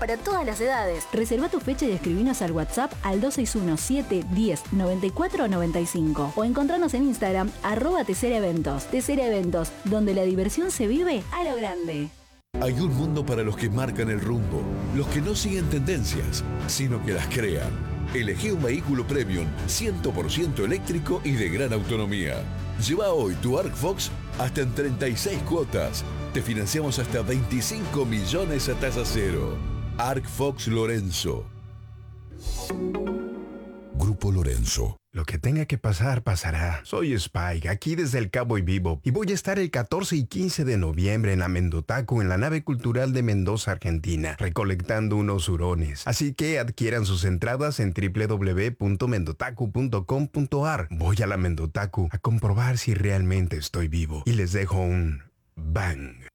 para todas las edades. Reserva tu fecha y escribinos al WhatsApp al 261-710-9495 o encontrarnos en Instagram @Tesera-Eventos. Tesera Eventos, donde la diversión se vive a lo grande. Hay un mundo para los que marcan el rumbo, los que no siguen tendencias, sino que las crean. Elegí un vehículo premium 100% eléctrico y de gran autonomía. Lleva hoy tu Arc Fox hasta en 36 cuotas. Te financiamos hasta 25 millones a tasa cero. Arc Fox Lorenzo. Grupo Lorenzo. Lo que tenga que pasar, pasará. Soy Spike, aquí desde el Cowboy Vivo, y voy a estar el 14 y 15 de noviembre en la Mendotacu, en la nave cultural de Mendoza, Argentina, recolectando unos hurones. Así que adquieran sus entradas en www.mendotacu.com.ar. Voy a la Mendotacu a comprobar si realmente estoy vivo. Y les dejo un bang.